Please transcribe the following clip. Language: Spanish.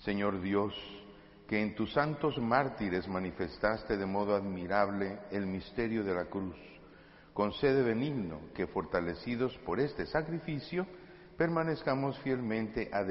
Señor Dios, que en tus santos mártires manifestaste de modo admirable el misterio de la cruz, concede benigno que, fortalecidos por este sacrificio, permanezcamos fielmente adheridos